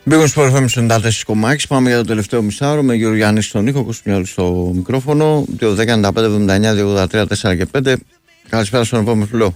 Μπήκαμε στο FM 94,6. Πάμε για το τελευταίο μισάωρο με Γιώργο Γιάννη στον ήχο, Κωστινιόλη στο μικρόφωνο. 2-10-95-79-283-4 και 5. Καλησπέρα στον επόμενο φιλό.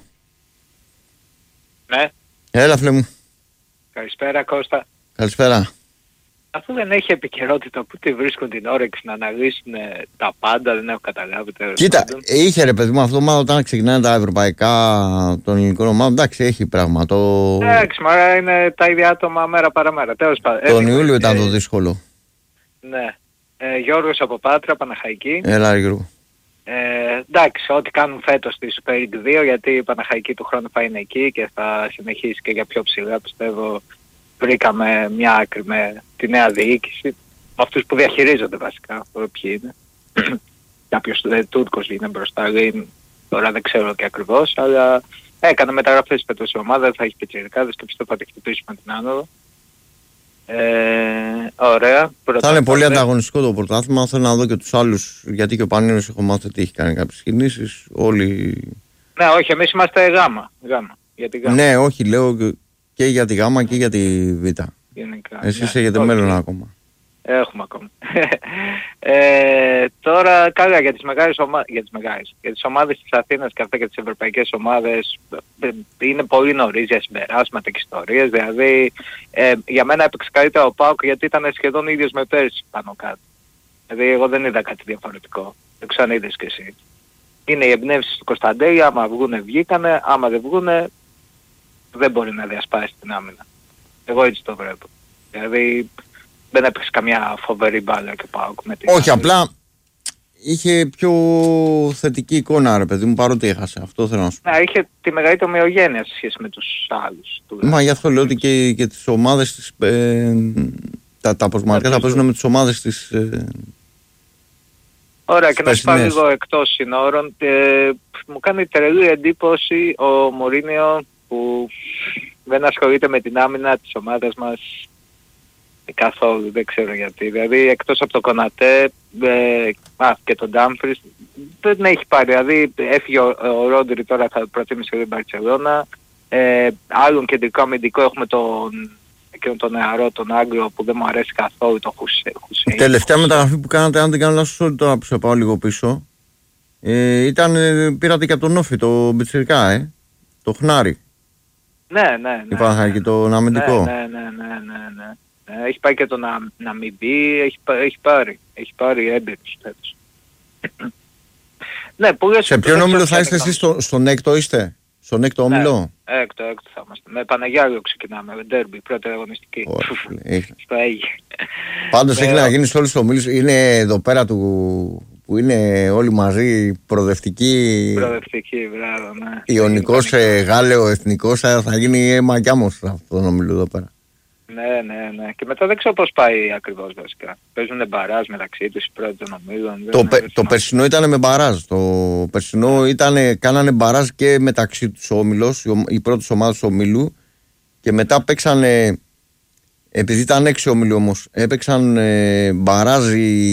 Ναι. Έλα, φίλε μου. Καλησπέρα, Κώστα. Καλησπέρα. Αφού δεν έχει επικαιρότητα, πού τη βρίσκουν την όρεξη να αναλύσουν τα πάντα, δεν έχω καταλάβει. Κοίτα, είχε ρε παιδί μου αυτό, μάλλον όταν ξεκινάνε τα ευρωπαϊκά των ελληνικών ομάδων, εντάξει, έχει πράγμα. Εντάξει, μάρα είναι τα ίδια άτομα μέρα παραμέρα. Τέλος πάντων. Τον Ιούλιο ήταν το δύσκολο. Ναι. Γιώργος από Πάτρα, Παναχαϊκή. Έλα, Γιώργο. Εντάξει, ό,τι κάνουν φέτος στη Super League 2, γιατί η Παναχαϊκή του χρόνου θα είναι εκεί και θα συνεχίσει και για πιο ψηλά, πιστεύω. Βρήκαμε μια άκρη με τη νέα διοίκηση, αυτούς που διαχειρίζονται βασικά, ποιοι είναι. Κάποιος Τούρκος είναι μπροστά, τώρα δεν ξέρω και ακριβώς, αλλά έκανε μεταγραφές φέτος η ομάδα, θα έχει πιτσιρικάδες και πιστεύω θα τη χτυπήσουμε την άνοδο. Ωραία. Θα είναι πολύ ανταγωνιστικό το πρωτάθλημα, θέλω να δω και τους άλλους, γιατί και ο Πανίνος έχω μάθει ότι έχει κάνει κάποιες κινήσεις, όλοι... Ναι, όχι, εμείς είμαστε γάμα. Ναι, όχι, λέω και για τη Γάμα και για τη Β. Εσείς έχετε μέλλον ακόμα. Έχουμε ακόμα. Τώρα καλά για τις μεγάλες ομάδες, για τις ομάδες της Αθήνας και αυτά και τις ευρωπαϊκές ομάδες είναι πολύ νωρίς για συμπεράσματα και ιστορίες. Δηλαδή για μένα έπαιξε καλύτερα ο ΠΑΟΚ γιατί ήταν σχεδόν ίδιος με πέρσι πάνω κάτω. Δηλαδή εγώ δεν είδα κάτι διαφορετικό. Δεν ξέρω αν είδες και εσύ. Είναι οι εμπνεύσεις του Κωνσταντέλη, άμα βγουνε βγήκανε, άμα δεν βγουνε δεν μπορεί να διασπάσει την άμυνα. Εγώ έτσι το βλέπω. Δηλαδή δεν έπαιξε καμιά φοβερή μπάλα και πάω με την... Όχι, απλά είχε πιο θετική εικόνα ρε παιδί μου, παρότι έχασε. Αυτό θέλω να σου πω. Ναι, είχε τη μεγαλύτερη ομοιογένεια σε σχέση με τους άλλους. Μα γι' αυτό λέω ότι και τις ομάδες της... τα προσματικά θα παίζουν με τις ομάδες της... Ωραία, και να σου πάω λίγο εκτός συνόρων. Μου κάνει τρελή εντύπωση ο Μουρίνιο που δεν ασχολείται με την άμυνα της ομάδας μας καθόλου, δεν ξέρω γιατί. Δηλαδή εκτός από το Κονατέ και τον Ντάμφρις δεν έχει πάρει. Δηλαδή έφυγε ο Ρόντρι, τώρα θα προτίμησε την Μπαρτσελώνα. Άλλον κεντρικό αμυντικό έχουμε τον νεαρό, τον Άγγλο που δεν μου αρέσει καθόλου, τον Χουσέιν. Τελευταία μεταγραφή που κάνατε, αν δεν κάνω λάθος, όλοι τώρα που σε πάω λίγο πίσω, πήρατε και από τον Όφη, το Μπιτσιρικά, το Χνάρι. Ναι. Υπάρχει και το αμυντικό. Ναι. Έχει πάει και το Ναμιμπή, έχει πάρει έμπειρους φέτος. Ναι, σε ποιον όμιλο θα είστε εσείς, στον έκτο είστε? Στον έκτο όμιλο? Έκτο θα είμαστε. Με Παναγιάριο ξεκινάμε, με ντέρμπι, πρώτη αγωνιστική. Στο Αίγυπτο. Πάντως έχει να γίνει σε όλους τους ομίλους. Είναι εδώ πέρα που είναι όλοι μαζί προοδευτικοί. Προοδευτικοί, μπράβο, ναι. Ιωνικός, Γάλλιο, Εθνικός, θα γίνει μακιάμος αυτό το όμιλο εδώ πέρα. Ναι. Και μετά δεν ξέρω πώς πάει ακριβώς βασικά. Παίζουν μπαράζ μεταξύ τους οι πρώτοι των ομίλων. Το περσινό ήταν με μπαράζ. Το περσινό κάνανε μπαράζ και μεταξύ τους όμιλος, οι πρώτες ομάδες του ομίλου, και μετά παίξανε, επειδή ήταν 6 όμιλοι όμως, έπαιξαν μπαράζ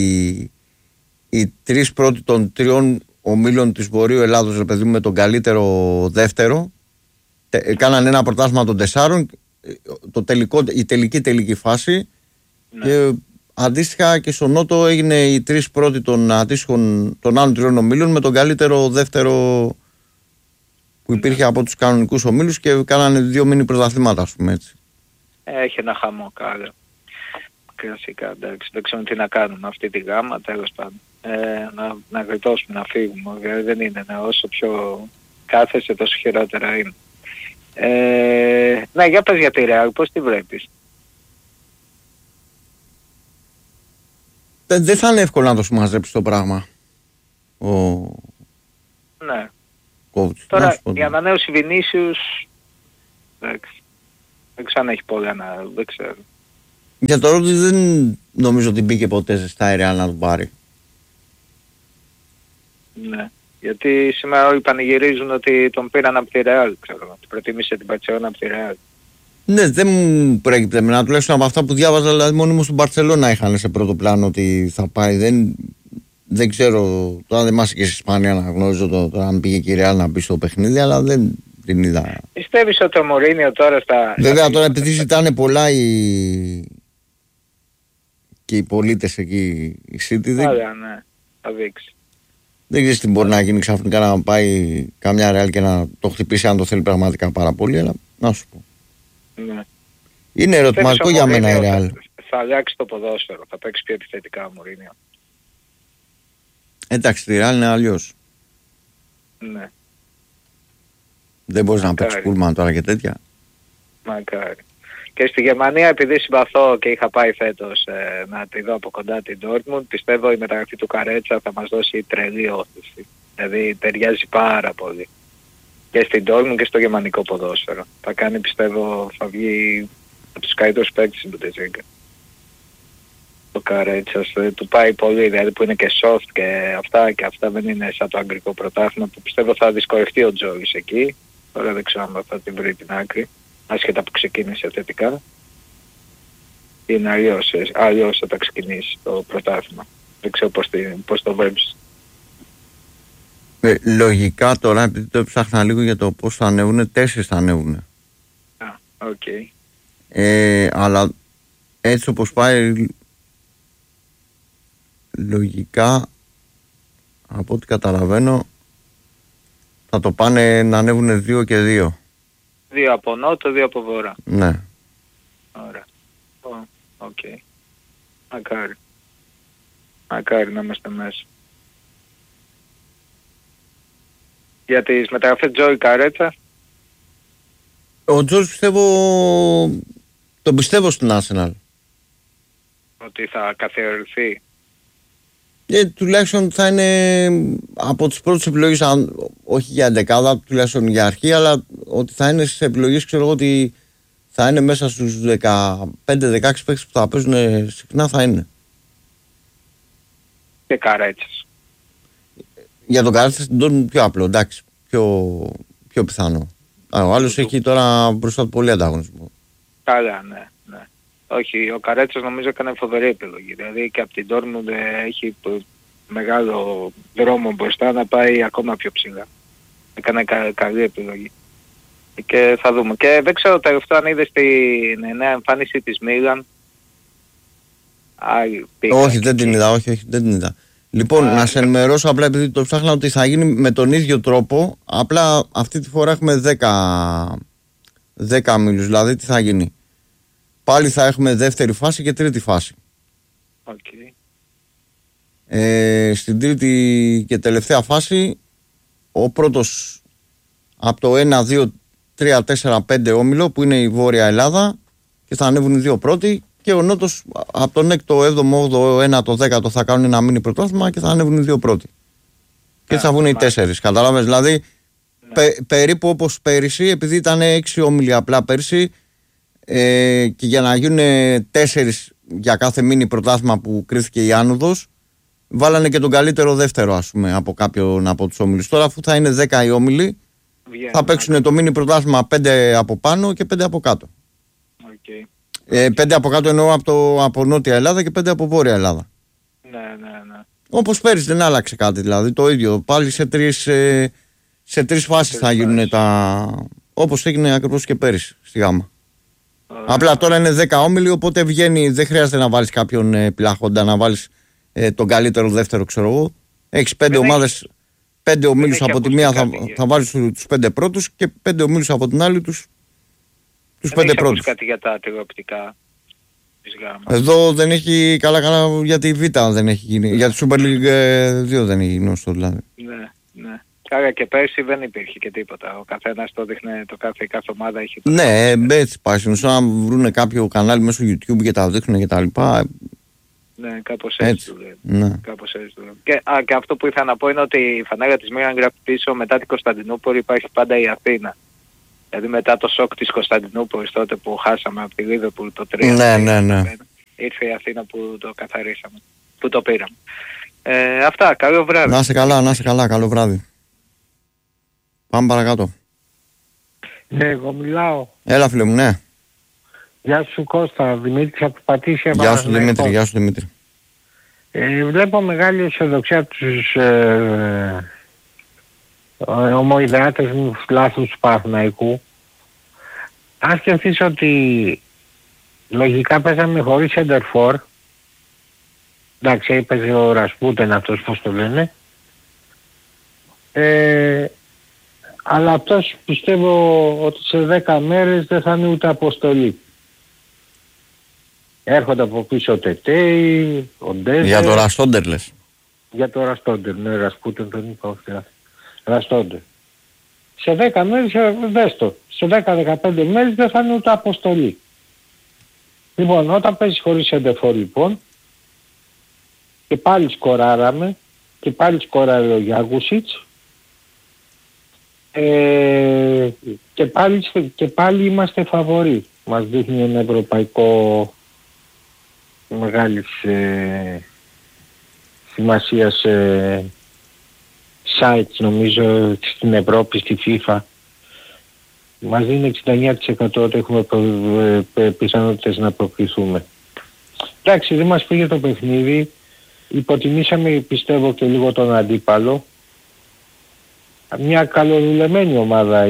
οι τρεις πρώτοι των 3 ομίλων της Βορείου Ελλάδος, ρε παιδί μου, με τον καλύτερο δεύτερο. Κάνανε ένα πρωτάθλημα των 4, η τελική φάση. Ναι. Και αντίστοιχα και στο Νότο έγινε οι 3 πρώτοι των άλλων 3 ομίλων με τον καλύτερο δεύτερο που υπήρχε από τους κανονικούς ομίλους και κάνανε 2 μίνι πρωταθλήματα, ας πούμε έτσι. Έχει ένα χαμό κάτω. Κλασικά, εντάξει, δεν ξέρω τι να κάνουμε αυτή τη γάμα, τέλος πάντων. Να γλιτώσουμε, να φύγουμε, δηλαδή δεν είναι, όσο πιο κάθεσαι τόσο χειρότερα είναι. Ναι, για πες για τη Real, πώς τη βλέπεις? Δεν θα είναι εύκολο να το συμμαζέψεις το πράγμα. Ναι. Coach. Τώρα η ανανέωση Βινίσιους, εντάξει, δεν ξέρω αν έχει πολλά δεν ξέρω. Για το Ρόντι δεν νομίζω ότι μπήκε ποτέ στα Real να τον πάρει. Ναι. Γιατί σήμερα όλοι πανηγυρίζουν ότι τον πήραν από τη Real, ξέρω, ότι προτιμήσε την Μπαρτσελώνα από τη Real. Ναι, δεν μου προέκυπτε εμένα, τουλάχιστον από αυτά που διάβαζα, δηλαδή μόνιμο στην Μπαρτσελώνα είχαν σε πρώτο πλάνο ότι θα πάει. Δεν ξέρω, τώρα δεν μάσαι και στη Ισπανία να γνωρίζω τώρα αν πήγε και η Real να μπει στο παιχνίδι, αλλά δεν την είδα. Πιστεύεις ότι ο Μουρίνιο τώρα Βέβαια τώρα επειδή ζητάνε πολλά και οι πολίτες εκεί, η City. Άρα, ναι, θα δείξει. Δεν ξέρεις τι μπορεί να γίνει ξαφνικά να πάει καμιά Real και να το χτυπήσει αν το θέλει πραγματικά πάρα πολύ, αλλά να σου πω. Ναι. Είναι ερωτηματικό για μένα η Real. Θα αλλάξει το ποδόσφαιρο, θα παίξει πιο επιθετικά ο Μουρίνιο. Εντάξει, τη Real είναι αλλιώς. Ναι. Δεν μπορείς να παίξεις πούλμαν τώρα και τέτοια. Μακάρι. Και στη Γερμανία, επειδή συμπαθώ και είχα πάει φέτος να τη δω από κοντά την Dortmund, πιστεύω η μεταγραφή του Καρέτσα θα μας δώσει τρελή όθηση. Δηλαδή ταιριάζει πάρα πολύ. Και στην Dortmund και στο γερμανικό ποδόσφαιρο. Θα κάνει, πιστεύω, θα βγει από τους καλύτερους παίκτες στην Bundesliga. Το Καρέτσας του πάει πολύ, δηλαδή που είναι και soft και αυτά δεν είναι σαν το αγγλικό πρωτάθλημα που πιστεύω θα δυσκολευτεί ο Τζόρις εκεί. Τώρα δεν ξέρω αν θα την βρει την άκρη, άσχετα που ξεκίνησε θετικά. Είναι αλλιώς θα τα ξεκινήσει το πρωτάθλημα. Δεν ξέρω πώς το βλέπεις. Λογικά τώρα, επειδή το ψάχνα λίγο για το πώς θα ανέβουνε, 4 θα ανέβουνε. Οκ. Αλλά έτσι όπως πάει, λογικά, από ό,τι καταλαβαίνω, θα το πάνε να ανέβουνε 2 και 2. 2 από νότο, 2 από βορρά. Ναι. Ωραία. Οκ. Μακάρι να είμαστε μέσα. Για τις μεταγραφές Τζόι Καρέτσα. Ο Τζόρις τον πιστεύω στην Arsenal. Ότι θα καθιερωθεί. Τουλάχιστον θα είναι από τις πρώτες επιλογές, όχι για δεκάδα, τουλάχιστον για αρχή, αλλά ότι θα είναι στις επιλογές, ξέρω εγώ ότι θα είναι μέσα στους 15-16 παίκτες που θα παίζουν συχνά, θα είναι. Και Καρέτσας. Για τον Καρέτσας την τόνουν πιο απλό, εντάξει, πιο πιθανό. Ο άλλος έχει τώρα μπροστά του πολύ ανταγωνισμό. Καλά, ναι. Όχι, ο Καρέτσας νομίζω έκανε φοβερή επιλογή. Δηλαδή και από την Dortmund έχει μεγάλο δρόμο μπροστά να πάει ακόμα πιο ψηλά. Έκανε καλή επιλογή. Και θα δούμε. Και δεν ξέρω τελευταίο αν είδες την νέα εμφάνιση της Μίλαν. Όχι, δεν την είδα, όχι, δεν την είδα. Λοιπόν, να σε ενημερώσω απλά επειδή το ψάχνα ότι θα γίνει με τον ίδιο τρόπο. Απλά αυτή τη φορά έχουμε 10 μήλους. Δηλαδή τι θα γίνει. Πάλι θα έχουμε δεύτερη φάση και τρίτη φάση. Okay. Στην τρίτη και τελευταία φάση ο πρώτος από το 1, 2, 3, 4, 5 όμιλο που είναι η Βόρεια Ελλάδα και θα ανέβουν οι δύο πρώτοι και ο Νότος από τον 6ο, 7ο, 8ο, 9ο, 10ο θα κάνουν ένα μίνι πρωτάθλημα και θα ανέβουν οι δύο πρώτοι. Και θα βγουν οι 4. Καταλάβες, δηλαδή περίπου όπως πέρυσι, επειδή ήταν 6 όμιλοι απλά πέρυσι, και για να γίνουν 4 για κάθε μίνι πρωτάθλημα που κρίθηκε η άνοδος, βάλανε και τον καλύτερο δεύτερο, ας πούμε, από κάποιον από τους όμιλους. Τώρα, αφού θα είναι 10 οι όμιλοι, θα παίξουν το μίνι πρωτάθλημα 5 από πάνω και 5 από κάτω. Okay. 5 από κάτω εννοώ από Νότια Ελλάδα και 5 από Βόρεια Ελλάδα. Ναι. Όπως πέρυσι, δεν άλλαξε κάτι, δηλαδή το ίδιο. Πάλι σε 3 φάσεις θα γίνουν τα. Όπως έγινε ακριβώς και πέρυσι στη Γάμα. Απλά τώρα είναι 10 όμιλοι, οπότε βγαίνει, δεν χρειάζεται να βάλεις κάποιον πλάχοντα, να βάλεις τον καλύτερο δεύτερο, ξέρω εγώ. Έχεις 5 ομάδες, 5 ομίλους από τη μία θα βάλεις τους 5 πρώτους και 5 ομίλους από την άλλη τους 5 πρώτους. Δεν κάτι για τα τηλεοπτικά της Γάμα. Εδώ δεν έχει καλά για τη Β' δεν έχει γίνει, για τη Super League 2 δεν έχει γνωστό δηλαδή. Ναι. Άρα και πέρσι δεν υπήρχε και τίποτα. Ο καθένας το δείχνε, κάθε ομάδα έχει το. Ναι, έτσι πάει. Αν βρουν κάποιο κανάλι μέσω YouTube και τα δείχνουν και τα λοιπά. Ναι, κάπως έτσι δουλεύει. Ναι. Και αυτό που ήθελα να πω είναι ότι η φανέλα της Μίλαν γράφει πίσω μετά την Κωνσταντινούπολη υπάρχει πάντα η Αθήνα. Δηλαδή μετά το σοκ της Κωνσταντινούπολης τότε που χάσαμε από τη Λίβερπουλ το 3. Ναι. Ήρθε η Αθήνα που το καθαρίσαμε, που το πήραμε. Αυτά, καλό βράδυ. Να είσαι καλά, καλό βράδυ. Πάμε παρακάτω. Ναι, εγώ μιλάω. Έλα φίλε μου, ναι. Γεια σου Κώστα, Δημήτρης από Πατήσια. Γεια σου Δημήτρη. Βλέπω μεγάλη αισιοδοξία τους ομοειδεάτες μου λάθους του Παναθηναϊκού. Αν σκεφτείς ότι λογικά παίζαμε χωρίς Σεντερφόρ Εντάξει, έπαιζε ο Ρασπούτεν αυτός, πώς το λένε. Αλλά αυτός πιστεύω ότι σε 10 μέρες δεν θα είναι ούτε αποστολή. Έρχονται από πίσω ο Τετέι, ο Ντέζε. Για το Ραστόντερ λες. Για το Ραστόντερ, ναι, Ρασπούτεν τον είπα, όχι. Ραστόντερ. Σε 10 μέρες, δες το, σε 10-15 μέρες δεν θα είναι ούτε αποστολή. Λοιπόν, όταν παίζεις χωρίς σεντερφόρ λοιπόν, και πάλι σκοράραμε, και πάλι σκοράρε ο Γιάγουσιτς, και πάλι είμαστε φαβοροί. Μας δείχνει ένα ευρωπαϊκό μεγάλης σημασίας sites νομίζω στην Ευρώπη, στη FIFA. Μας δίνει 69% ότι έχουμε πιθανότητες να προκριθούμε. Εντάξει, δεν μας πήγε το παιχνίδι. Υποτιμήσαμε πιστεύω και λίγο τον αντίπαλο. Μια καλοδουλεμένη ομάδα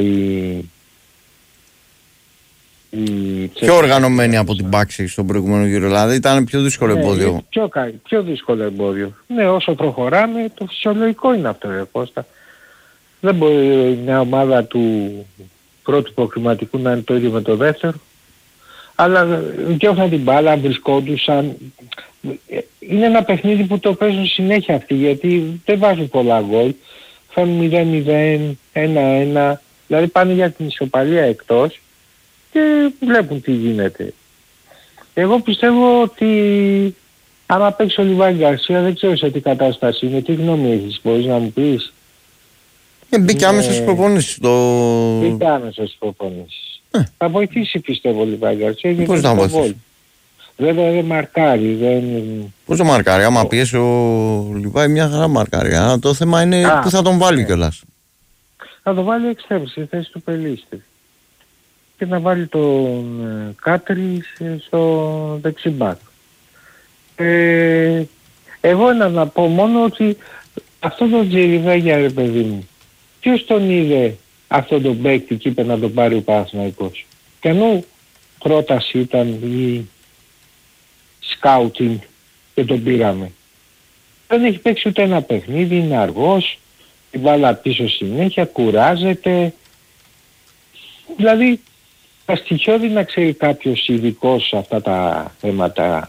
πιο οργανωμένη από την Πάξη στον προηγούμενο γύρο. Δηλαδή ήταν πιο δύσκολο εμπόδιο. Πιο δύσκολο εμπόδιο. Ναι, όσο προχωράμε το φυσιολογικό είναι αυτό, ρε Κώστα. Δεν μπορεί μια ομάδα του πρώτου προκριματικού να είναι το ίδιο με το δεύτερο. Αλλά διώχναν την μπάλα, βρισκόντουσαν. Είναι ένα παιχνίδι που το παίζουν συνέχεια αυτοί, γιατί δεν βάζουν πολλά γκολ. Φέρνουν 0-0, 1-1, δηλαδή πάνε για την ισοπαλία εκτός και βλέπουν τι γίνεται. Εγώ πιστεύω ότι άμα παίξει ο Λιβάη Γκαρσία, δεν ξέρω σε τι κατάσταση είναι, τι γνώμη έχεις, μπορείς να μου πεις? Μπήκε άμεσα στις προπονήσεις. Μπήκε άμεσα στις προπονήσεις. Θα βοηθήσει πιστεύω ο Λιβάη Γκαρσία. Πώς θα βοηθήσει? Βέβαια δεν μαρκάρει. Πώς το μαρκάρει? Άμα πιέσει ο Λιβάη μια χαρά μαρκάρει. Το θέμα είναι που θα τον βάλει κιόλας. Θα τον βάλει εξτρέμ στη θέση του Πελίστη. Και να βάλει τον Κάτρι στο δεξιμπάκ. Εγώ να πω μόνο ότι αυτό το Τζιριβέγια, ρε παιδί μου, ποιος τον είδε αυτό τον παίκτη και είπε να τον πάρει ο Παναθηναϊκός? Και ενώ πρόταση ήταν η σκάουτινγκ και τον πήραμε. Δεν έχει παίξει ούτε ένα παιχνίδι, είναι αργός, την μπάλα πίσω συνέχεια, κουράζεται. Δηλαδή τα στοιχειώδη να ξέρει κάποιος ειδικός σε αυτά τα θέματα.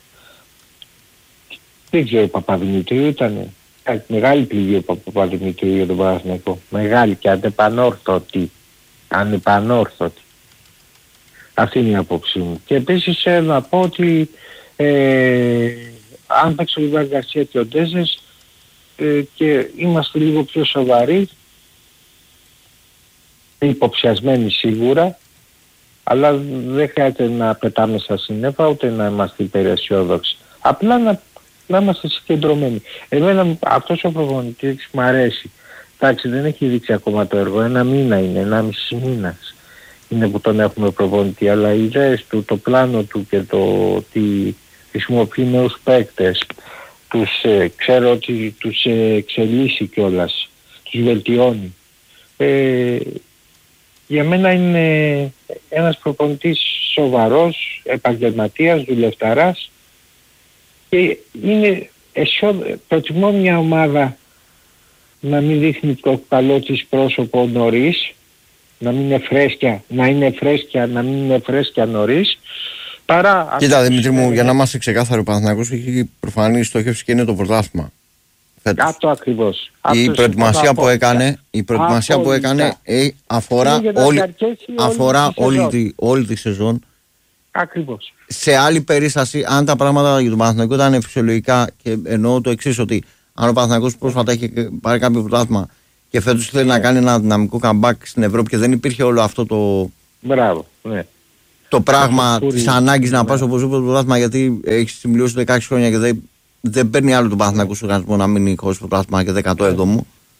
Δεν ξέρω, ο Παπαδημητρίου ήταν μεγάλη πληγή ο Παπαδημητρίου για τον Παναθηναϊκό. Μεγάλη και ανεπανόρθωτη. Ανεπανόρθωτη. Αυτή είναι η απόψη μου. Και επίσης να πω ότι αν παίξει ο Λιβάη Γκαρσία και ο Ντέζες και είμαστε λίγο πιο σοβαροί, υποψιασμένοι σίγουρα, αλλά δεν χρειάζεται να πετάμε στα σύννεφα ούτε να είμαστε υπεραισιόδοξοι. Απλά να είμαστε συγκεντρωμένοι. Εμένα αυτός ο προπονητής μου αρέσει. Εντάξει, δεν έχει δείξει ακόμα το έργο, 1 μήνα είναι, 1,5 μήνας είναι που τον έχουμε προπονητή, αλλά οι ιδέες του, το πλάνο του και το ότι χρησιμοποιεί νέους παίκτες, ξέρω ότι τους εξελίσσει κιόλας, τους βελτιώνει. Για μένα είναι ένας προπονητής σοβαρός, επαγγελματίας, δουλευταράς και είναι προτιμώ μια ομάδα να μην δείχνει το καλό της πρόσωπο νωρίς, να μην είναι φρέσκια, να μην είναι φρέσκια νωρίς, παρά... Κοίτα Δημήτρη μου, για να είμαστε ξεκάθαροι, ο Παναθηναϊκός έχει προφανή στόχευση και είναι το πρωτάθλημα. Αυτό ακριβώς. Η προετοιμασία που έκανε αφορά όλη τη σεζόν. Ακριβώς. Σε άλλη περίσταση, αν τα πράγματα για τον Παναθηναϊκό ήταν φυσιολογικά, και εννοώ το εξής, ότι αν ο Παναθηναϊκός πρόσφατα έχει πάρει κάποιο πρωτάθλημα και φέτος θέλει να κάνει ένα δυναμικό comeback στην Ευρώπη και δεν υπήρχε όλο αυτό το. Μπράβο, ναι. Το πράγμα της ανάγκης να πας οπωσδήποτε το πρωτάθλημα, γιατί έχει συμπληρώσει 16 χρόνια και δεν παίρνει άλλο τον Παναθηναϊκό στον οργανισμό να μείνει χωρίς πρωτάθλημα και 17ο.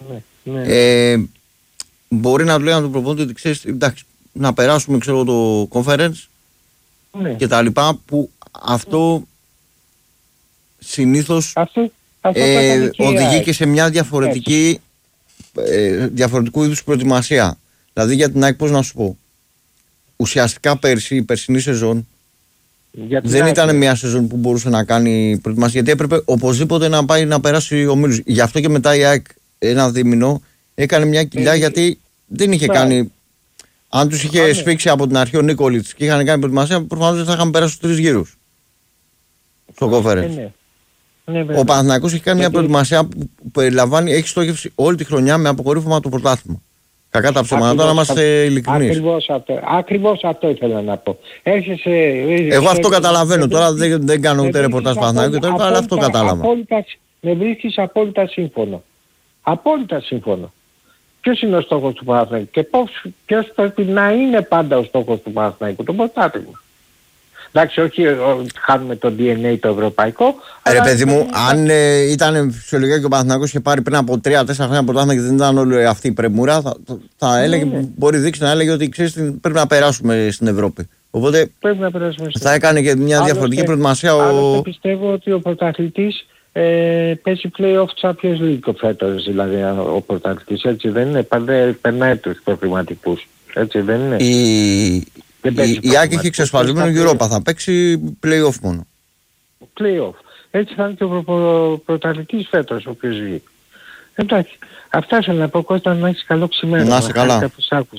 Μπορεί να του λέει να του προπονεί ότι ξέρεις, εντάξει, να περάσουμε το conference και τα λοιπά, που αυτό συνήθως οδηγεί και σε μια διαφορετικού είδους προετοιμασία. Δηλαδή για την ΑΕΚ, πώς να σου πω, ουσιαστικά πέρσι, η περσινή σεζόν Δεν ήταν μια σεζόν που μπορούσε να κάνει προετοιμασία, γιατί έπρεπε οπωσδήποτε να πάει να περάσει ο ομίλους. Γι' αυτό και μετά η ΑΕΚ ένα δίμηνο έκανε μια κοιλιά, γιατί δεν είχε κάνει. Αν τους είχε σφίξει από την αρχή ο Νίκολιτς και είχαν κάνει προετοιμασία, προφανώς δεν θα είχαν περάσει τους 3 γύρους στο conference. Ο Παναθηναϊκός έχει κάνει μια προετοιμασία που περιλαμβάνει, έχει στόχευση όλη τη χρονιά με αποκορύφωμα το πρωτάθλημα. Κακά τα ψέματα, τώρα να είμαστε ειλικρινείς. Ακριβώς αυτό ήθελα να πω. Εγώ αυτό καταλαβαίνω. Τώρα δεν κάνω ούτε ρεπορτάζ Παναθηναϊκού, αλλά αυτό κατάλαβα. Με βρίσκεις απόλυτα σύμφωνο. Απόλυτα σύμφωνο. Ποιος είναι ο στόχος του Παναθηναϊκού και ποιος πρέπει να είναι πάντα ο στόχος του Παναθηναϊκού? Το πρωτάθλημα. Εντάξει, όχι χάνουμε το DNA το ευρωπαϊκό. Ρε παιδί μου, αν ήταν φυσιολογικά και ο Παναθηναϊκός είχε πάρει πριν από 3-4 χρόνια πρωτάθλημα και δεν ήταν όλη αυτή η πρεμούρα, θα έλεγε, μπορεί δείξει να έλεγε ότι ξέρεις, πρέπει να περάσουμε στην Ευρώπη. Οπότε θα έκανε και μια διαφορετική προετοιμασία. Άλλωστε πιστεύω ότι ο πρωταθλητής παίζει play-off Champions League φέτος, δηλαδή ο πρωταθλητής, έτσι δεν είναι? Περνάει τους προκληματικούς, έτσι δεν είναι? Η Άκη έχει εξασφαλισμένο Europa, θα παίξει play-off μόνο. Play-off. Έτσι θα είναι και ο πρωταθλητής φέτος, ο οποίος βγει. Εντάξει, αυτά ήθελα να πω, Κώστα, να έχεις καλό ξημέρωμα. Να είσαι καλά.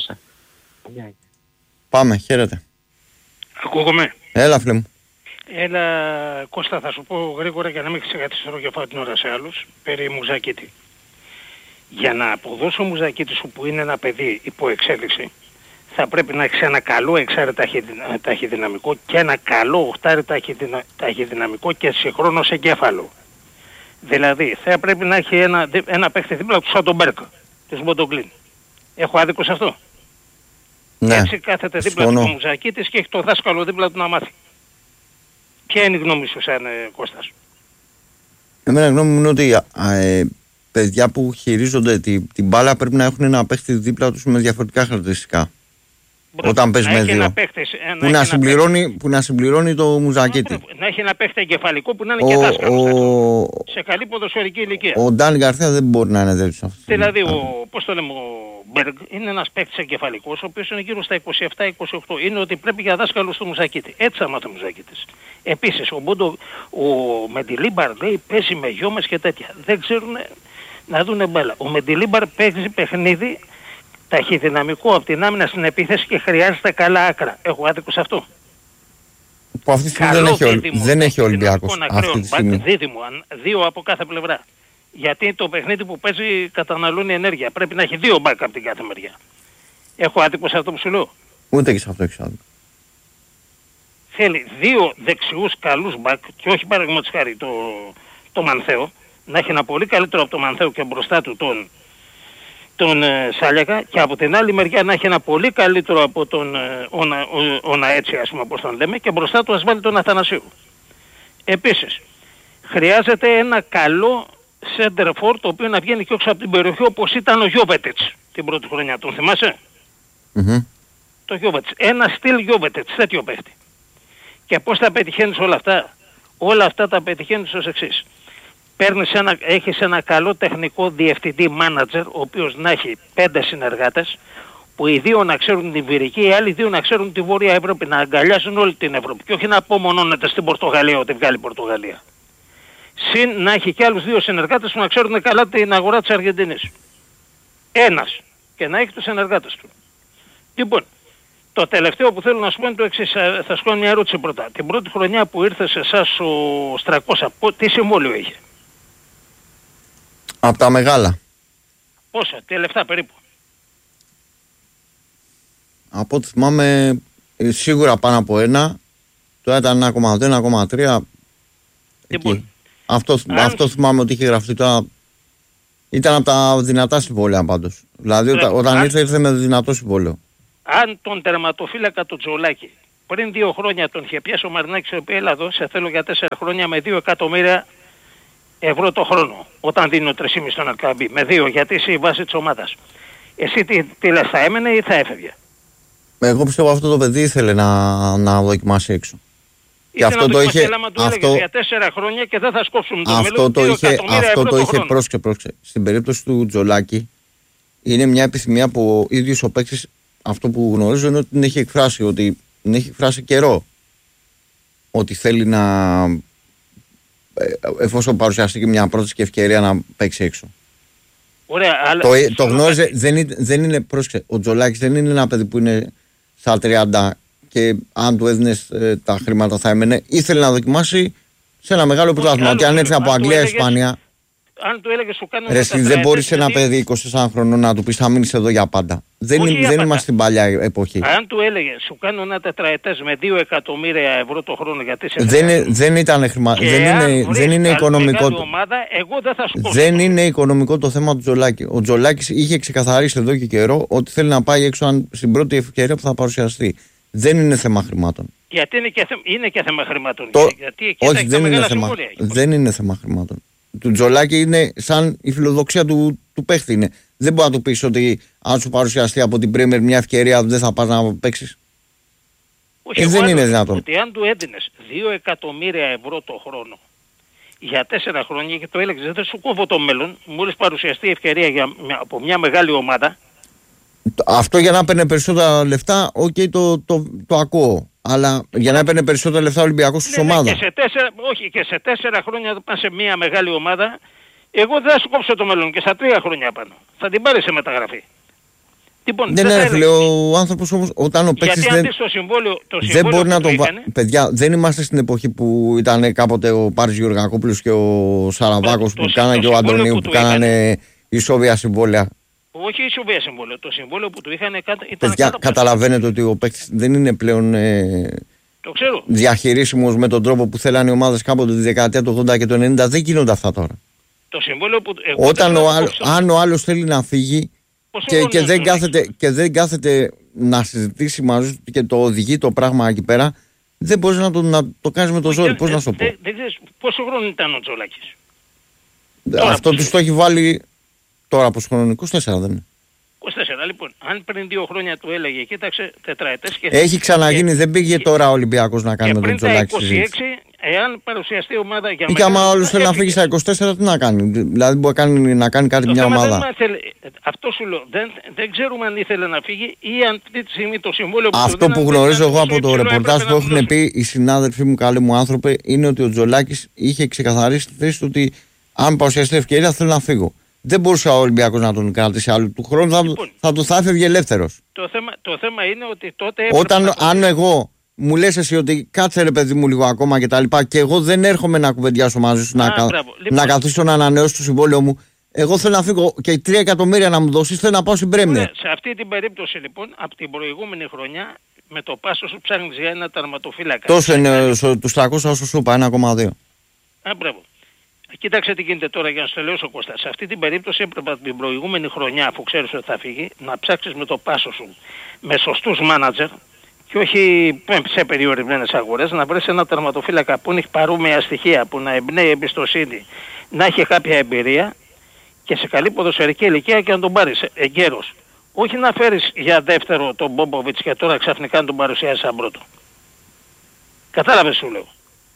Πάμε, χαίρετε. Ακούγομαι. Έλα, φίλε μου. Έλα, Κώστα, θα σου πω γρήγορα για να μην ξεκαθαρίσω και πάω την ώρα σε άλλους, περί Μουζακίτη. Για να αποδώσω Μουζακίτη σου που είναι ένα παιδί υπό εξέλιξη, θα πρέπει να έχεις ένα καλό εξάρι ταχυδυναμικό και ένα καλό οχτάρι ταχυδυναμικό και συγχρόνως εγκέφαλο. Δηλαδή, θα πρέπει να έχει ένα παίχτη δίπλα του σαν τον Μπέρκ, της Μποντογκλίν. Έχω άδικο σε αυτό? Ναι. Έτσι κάθεται δίπλα του ο Μουζακίτης και έχει το δάσκαλο δίπλα του να μάθει. Ποια είναι η γνώμη σου σαν Κώστας? Εμένα η γνώμη μου είναι ότι παιδιά που χειρίζονται την μπάλα πρέπει να έχουν ένα παίχτη δίπλα τους με διαφορετικά χαρακτηριστικά. Όταν παίζει με δύο. Που να συμπληρώνει το Μουζακίτη. Να έχει ένα παίχτη εγκεφαλικό που να είναι και δάσκαλος. Σε καλή ποδοσφαιρική ηλικία. Ο Ντάνι Γκαρθία δεν μπορεί να είναι τέτοιος αυτό. Δηλαδή, πώς το λέμε, ο Μπέργκ είναι ένας παίχτης εγκεφαλικός, ο οποίος είναι γύρω στα 27-28. Είναι ότι πρέπει για δάσκαλο στο Μουζακίτη. Έτσι θα μάθει ο Μουζακίτης. Επίσης, ο Μεντιλίμπαρ λέει παίζει με γιόμες και τέτοια. Δεν ξέρουν να δουν μπάλα. Ο Μεντιλίμπαρ παίζει παιχνίδι ταχυδυναμικό από την άμυνα στην επίθεση και χρειάζεται καλά άκρα. Έχω άδικο σε αυτό? Που αυτή τη στιγμή δεν έχει ο Ολυμπιακός αυτή τη στιγμή. Δίδυμο, δύο από κάθε πλευρά. Γιατί το παιχνίδι που παίζει καταναλώνει ενέργεια. Πρέπει να έχει δύο μπακ από την κάθε μεριά. Έχω άδικο σε αυτό που σου λέω? Ούτε και σε αυτό έχεις άδικο. Θέλει δύο δεξιούς καλούς μπακ και όχι παραδείγματος χάρη το Μανθέο. Να έχει ένα πολύ καλύτερο από το Μανθέο και μπροστά του τον Σάλιακα, και από την άλλη μεριά να έχει ένα πολύ καλύτερο από τον Οnaéτσι, ας πούμε, όπως τον λέμε, και μπροστά του ας βάλει τον Αθανασίου. Επίσης, χρειάζεται ένα καλό center for, το οποίο να βγαίνει και έξω από την περιοχή, όπως ήταν ο Γιόβετιτς την πρώτη χρονιά. Τον θυμάσαι? Το Γιόβετιτς. Ένα στυλ Γιόβετιτς, τέτοιο παίχτη. Και πώς τα πετυχαίνεις όλα αυτά? Όλα αυτά τα πετυχαίνεις ως εξής. Έχεις ένα καλό τεχνικό διευθυντή manager, ο οποίος να έχει 5 συνεργάτες, που οι δύο να ξέρουν την Βυρική, οι άλλοι δύο να ξέρουν τη Βόρεια Ευρώπη, να αγκαλιάσουν όλη την Ευρώπη και όχι να απομονώνεται στην Πορτογαλία ό,τι βγάλει η Πορτογαλία. Συν να έχει και άλλους δύο συνεργάτες που να ξέρουν καλά την αγορά της Αργεντινής. Ένας, και να έχει τους συνεργάτες του. Λοιπόν, το τελευταίο που θέλω να σου πω είναι το εξής. Θα σου κάνω μια ερώτηση πρώτα. Την πρώτη χρονιά που ήρθε σε εσάς ο Στρακώσα, τι συμβόλαιο είχε? Από τα μεγάλα. Πόσα, τι λεφτά περίπου? Από ό,τι θυμάμαι σίγουρα πάνω από ένα. Το ήταν 1,2-1,3. Λοιπόν, αυτό θυμάμαι ότι είχε γραφτεί τώρα. Ήταν από τα δυνατά συμβόλαια πάντως. Δηλαδή όταν ήρθε με δυνατό συμβόλαιο. Αν τον τερματοφύλακα του Τζολάκη πριν 2 χρόνια τον είχε πιάσει ο Μαρινάκης, ο οποίος έλα εδώ, σε θέλω για 4 χρόνια με 2 εκατομμύρια ευρώ το χρόνο, όταν δίνει ο 3,5 στον Αρκαμπή, με 2, γιατί είσαι η βάση της ομάδας. Εσύ τι λες, θα έμενε ή θα έφευγε? Εγώ πιστεύω αυτό το παιδί ήθελε να δοκιμάσει έξω. Και αυτό το είχε. Για 4 χρόνια και δεν θα σκόψουν το μέλλον. Αυτό το είχε, πρόσκειε. Στην περίπτωση του Τζολάκη είναι μια επιθυμία που ο ίδιος ο παίκτης, αυτό που γνωρίζω είναι ότι την έχει εκφράσει, ότι την έχει εκφράσει καιρό. ότι θέλει να, εφόσον παρουσιαστεί και μια πρόταση και ευκαιρία να παίξει έξω. Ωραία, αλλά το γνώριζε, δεν είναι, πρόσεξε, ο Τζολάκης δεν είναι ένα παιδί που είναι στα 30 και αν του έδινες τα χρήματα θα έμενε. Ήθελε να δοκιμάσει σε ένα μεγάλο πρωτάθλημα. Ότι αν έρθει από Αγγλία, Ισπανία. Αν του έλεγε σου κάνω. Δεν μπορεί σε ένα παιδί 24 χρονών να του πει θα μείνει εδώ για πάντα. Δεν είμαστε στην παλιά εποχή. Αν του έλεγε σου κάνω ένα τετραετές με 2 εκατομμύρια ευρώ το χρόνο γιατί σε. Δεν ήταν χρηματικό. Δεν είναι οικονομικό. Ομάδα, εγώ δεν θα σου πω. Δεν είναι οικονομικό το θέμα του Τζολάκη. Ο Τζολάκης είχε ξεκαθαρίσει εδώ και καιρό ότι θέλει να πάει έξω στην πρώτη ευκαιρία που θα παρουσιαστεί. Δεν είναι θέμα χρημάτων. Γιατί είναι και θέμα χρημάτων. Γιατί όχι, δεν είναι θέμα χρημάτων. Του Τζολάκη είναι σαν η φιλοδοξία του παίχτη είναι. Δεν μπορεί να του πεις ότι αν σου παρουσιαστεί από την Πρέμιερ μια ευκαιρία δεν θα πας να παίξεις. Δεν είναι δυνατόν. Ότι αν του έδινες 2 εκατομμύρια ευρώ το χρόνο για 4 χρόνια και το έλεγες δεν σου κόβω το μέλλον, μόλις παρουσιαστεί ευκαιρία από μια μεγάλη ομάδα. Αυτό για να παίρνει περισσότερα λεφτά, το ακούω. Αλλά για να έπαιρνε περισσότερα λεφτά ο Ολυμπιακός στην ομάδα. Και σε 4 χρόνια θα πας σε μια μεγάλη ομάδα, εγώ δεν θα σου κόψω το μέλλον και στα 3 χρόνια πάνω. Θα την πάρει σε μεταγραφή. Λοιπόν, δεν φίλε, ο άνθρωπος όμως όταν ο παίκτης δεν μπορεί να τον βάλει. Παιδιά, δεν είμαστε στην εποχή που ήταν κάποτε ο Πάρης Γεωργακόπουλος και ο Σαραβάκος που κάνανε και ο Αντωνίου που κάνανε ισόβια συμβόλαια. Όχι ισοβία συμβόλαιο. Το συμβόλαιο που του είχαν ήταν. Παιδιά, καταλαβαίνετε ότι ο παίκτης δεν είναι πλέον διαχειρίσιμος με τον τρόπο που θέλανε οι ομάδες κάποτε τη δεκαετία του 80 και του 90. Δεν γίνονται αυτά τώρα. Το συμβόλαιο που. Αν ο άλλος θέλει να φύγει και δεν κάθεται να συζητήσει μαζί του και το οδηγεί το πράγμα εκεί πέρα, δεν μπορείς να το κάνεις με το ζόρι. Πώς να σου πω. Δεν ξέρεις πόσο χρόνο ήταν ο Τζολάκης. Αυτό τους το έχει βάλει. Τώρα πως χρόνο 24 δεν είναι. 24 λοιπόν. Αν πριν 2 χρόνια του έλεγε κοίταξε τετραετές και. Έχει ξαναγίνει, δεν πήγε τώρα ο Ολυμπιακός να κάνει με τον Τζολάκη συζήτηση. Εάν παρουσιαστεί ομάδα για και άμα όλος θέλει να φύγει στα 24 τι να κάνει. Δηλαδή μπορεί να κάνει κάτι μια ομάδα. Αυτό σου λέω. Δεν ξέρουμε αν ήθελε να φύγει ή αν αυτή τη στιγμή το συμβόλαιο που. Αυτό που γνωρίζω εγώ από το ρεπορτάζ που έχουν πει οι συνάδελφοί μου, καλοί μου άνθρωποι, είναι ότι ο Τζολάκης είχε ξεκαθαρίσει τη θέση του ότι αν παρουσιαστεί ευκαιρία θέλω να φύγω. Δεν μπορούσε ο Ολυμπιακός να τον κρατήσει άλλο του χρόνου, θα έφευγε ελεύθερος. Το θέμα είναι ότι τότε. Αν εγώ μου λες εσύ ότι κάτσε ρε παιδί μου λίγο ακόμα και τα λοιπά και εγώ δεν έρχομαι να κουβεντιάσω μαζί σου να καθίσω να ανανεώσω το συμβόλαιο μου, εγώ θέλω να φύγω και 3 εκατομμύρια να μου δώσεις, θέλω να πάω στην Πρέμιερ. Σε αυτή την περίπτωση λοιπόν, από την προηγούμενη χρονιά, με το πάσο σου ψάχνεις για ένα τερματοφύλακα. Τόσο είναι τους 300 όσο σου είπα, 1,2. Μπράβο. Κοίταξε τι γίνεται τώρα για να σου τελειώσω Κώστα. Σε αυτή την περίπτωση έπρεπε από την προηγούμενη χρονιά, αφού ξέρεις ότι θα φύγει, να ψάξεις με το πάσο σου με σωστούς μάνατζερ και όχι σε περιορισμένες αγορές, να βρεις ένα τερματοφύλακα που έχει παρόμοια στοιχεία, που να εμπνέει εμπιστοσύνη, να έχει κάποια εμπειρία και σε καλή ποδοσφαιρική ηλικία και να τον πάρεις εγκαίρος. Όχι να φέρεις για δεύτερο τον Μπόμποβιτς και τώρα ξαφνικά να τον παρουσιάσεις σαν πρώτο. Κατάλαβες σου λέω.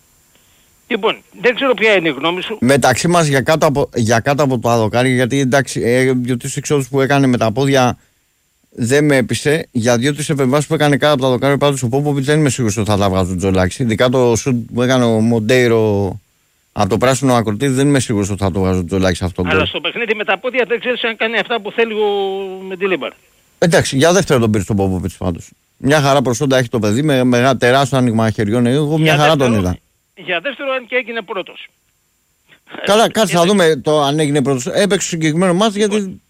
Λοιπόν, δεν ξέρω ποια είναι η γνώμη σου. Μεταξύ μας για κάτω από το αδοκάρι, γιατί εντάξει, 2-3 εξόδους που έκανε με τα πόδια δεν με έπεισε. Για 2-3 επεμβάσεις που έκανε κάτω από το αδοκάρι, πάντως ο Πόποβιτς δεν είμαι σίγουρος ότι θα τα βγάζει ο Τζολάκη. Ειδικά το σουτ που έκανε ο Μοντέιρο από το πράσινο ακροτήρι, δεν είμαι σίγουρος ότι θα το βγάζει ο Τζολάκη σε αυτό. Αλλά στο παιχνίδι με τα πόδια δεν ξέρεις αν κάνει αυτά που θέλει ο Μεντιλίμπαρ. Εντάξει, για δεύτερο τον πήρε τον Πόποβιτς πάντως. Μια χαρά προσόντα έχει το παιδί με τεράστιο άνοιγμα χεριών. Εγώ μια χαρά τον είδα. Για δεύτερο αν και έγινε πρώτος. Καλά, κάτσε να δούμε το αν έγινε πρώτος. Έπαιξε συγκεκριμένο μάτι γιατί.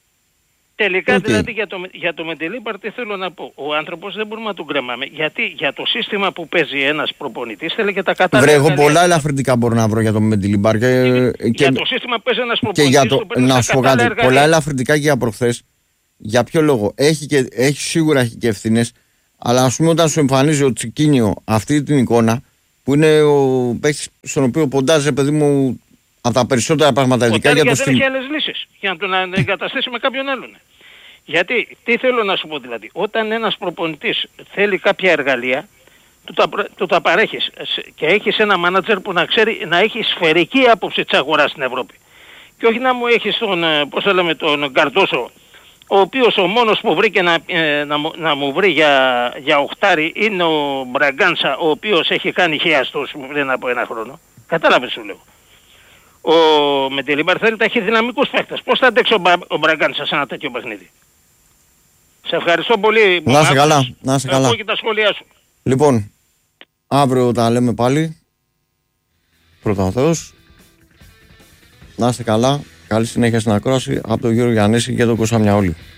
Τελικά δηλαδή για το Μεντιλίμπαρ τι θέλω να πω. Ο άνθρωπος δεν μπορούμε να τον κρεμάμε. Γιατί για το σύστημα που παίζει ένας προπονητής θέλει και τα κατάλληλα. Βρε, εγώ πολλά ελαφρυντικά μπορώ να βρω για το Μεντιλίμπαρ. Για το σύστημα που παίζει ένας προπονητής. Να σου πω κάτι. Πολλά ελαφρυντικά και για προχθές. Για ποιο λόγο. Σίγουρα έχει και ευθύνες. Αλλά ας πούμε όταν σου εμφανίζει ο Τσικίνιο αυτή την εικόνα, που είναι ο παίκτης στον οποίο ποντάζει, παιδί μου, από τα περισσότερα πράγματα ειδικά για το δεν έχει άλλες λύσεις για να τον εγκαταστήσει με κάποιον άλλον. Γιατί, τι θέλω να σου πω δηλαδή, όταν ένας προπονητής θέλει κάποια εργαλεία, του τα παρέχεις και έχεις ένα μάνατζερ που να ξέρει να έχει σφαιρική άποψη της αγοράς στην Ευρώπη. Και όχι να μου έχεις τον Γκαρντόσο, ο οποίος ο μόνος που βρήκε να μου βρει για οχτάρι είναι ο Μπραγκάντσα, ο οποίος έχει κάνει χιαστός πριν από ένα χρόνο. Κατάλαβες σου λέω. Με τη Λιμπαρθέλη τα έχει δυναμικούς παίκτες. Πώς θα αντέξει ο Μπραγκάντσα σε ένα τέτοιο παιχνίδι? Σε ευχαριστώ πολύ. Να είσαι καλά. Να είσαι καλά. Και τα σχόλιά σου. Λοιπόν, αύριο τα λέμε πάλι. Πρώτα ο Θεός. Να είστε καλά. Καλή συνέχεια στην ακρόαση από τον Γιώργο Γιαννήση και τον Κώστα Μιαούλη.